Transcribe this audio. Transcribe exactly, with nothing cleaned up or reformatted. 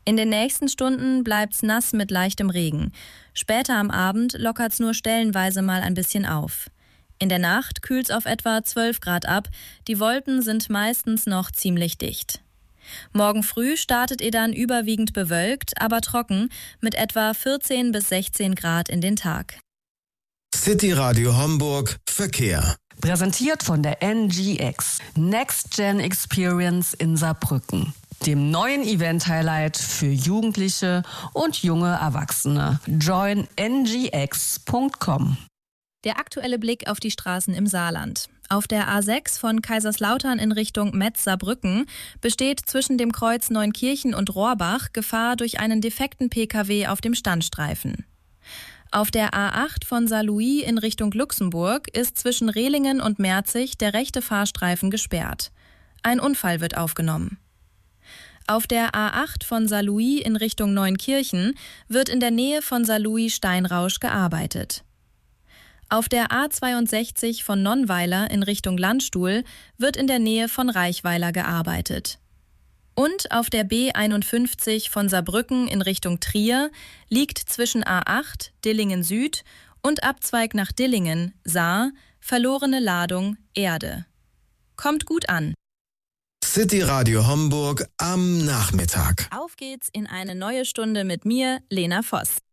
In den nächsten Stunden bleibt's nass mit leichtem Regen. Später am Abend lockert's nur stellenweise mal ein bisschen auf. In der Nacht kühlt's auf etwa zwölf Grad ab. Die Wolken sind meistens noch ziemlich dicht. Morgen früh startet ihr dann überwiegend bewölkt, aber trocken mit etwa vierzehn bis sechzehn Grad in den Tag. City Radio Homburg Verkehr. Präsentiert von der N G X, Next Gen Experience in Saarbrücken, dem neuen Event-Highlight für Jugendliche und junge Erwachsene. join n g x punkt com. Der aktuelle Blick auf die Straßen im Saarland. Auf der A sechs von Kaiserslautern in Richtung Metz-Saarbrücken besteht zwischen dem Kreuz Neunkirchen und Rohrbach Gefahr durch einen defekten P K W auf dem Standstreifen. Auf der A acht von Saarlouis in Richtung Luxemburg ist zwischen Rehlingen und Merzig der rechte Fahrstreifen gesperrt. Ein Unfall wird aufgenommen. Auf der A acht von Saarlouis in Richtung Neunkirchen wird in der Nähe von Saarlouis-Steinrausch gearbeitet. Auf der A zweiundsechzig von Nonnweiler in Richtung Landstuhl wird in der Nähe von Reichweiler gearbeitet. Und auf der B einundfünfzig von Saarbrücken in Richtung Trier liegt zwischen A acht, Dillingen Süd und Abzweig nach Dillingen, Saar, verlorene Ladung, Erde. Kommt gut an. City Radio Homburg am Nachmittag. Auf geht's in eine neue Stunde mit mir, Lena Voss.